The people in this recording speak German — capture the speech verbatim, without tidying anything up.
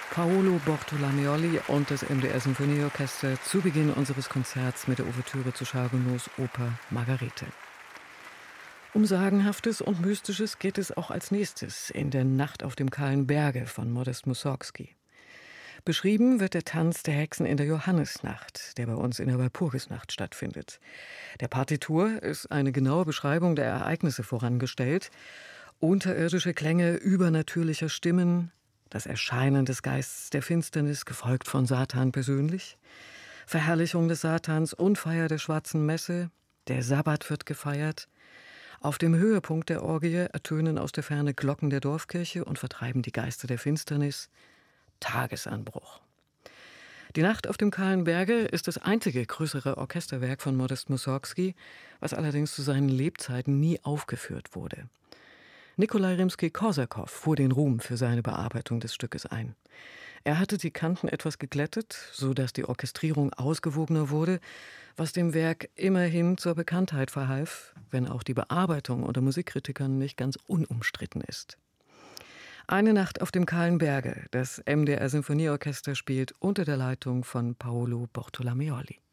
Paolo Bortolomeoli und das M D R Sinfonieorchester zu Beginn unseres Konzerts mit der Ouvertüre zu Charles Oper Margarete. Um Sagenhaftes und Mystisches geht es auch als nächstes in der Nacht auf dem kahlen Berge von Modest Mussorgsky. Beschrieben wird der Tanz der Hexen in der Johannisnacht, der bei uns in der Walpurgisnacht stattfindet. Der Partitur ist eine genaue Beschreibung der Ereignisse vorangestellt. Unterirdische Klänge übernatürlicher Stimmen, das Erscheinen des Geistes der Finsternis, gefolgt von Satan persönlich, Verherrlichung des Satans und Feier der schwarzen Messe, der Sabbat wird gefeiert. Auf dem Höhepunkt der Orgie ertönen aus der Ferne Glocken der Dorfkirche und vertreiben die Geister der Finsternis. Tagesanbruch. Die Nacht auf dem kahlen Berge ist das einzige größere Orchesterwerk von Modest Mussorgsky, was allerdings zu seinen Lebzeiten nie aufgeführt wurde. Nikolai Rimski-Korsakow fuhr den Ruhm für seine Bearbeitung des Stückes ein. Er hatte die Kanten etwas geglättet, so dass die Orchestrierung ausgewogener wurde, was dem Werk immerhin zur Bekanntheit verhalf, wenn auch die Bearbeitung unter Musikkritikern nicht ganz unumstritten ist. Eine Nacht auf dem kahlen Berge, das M D R Sinfonieorchester spielt unter der Leitung von Paolo Bortolomeoli.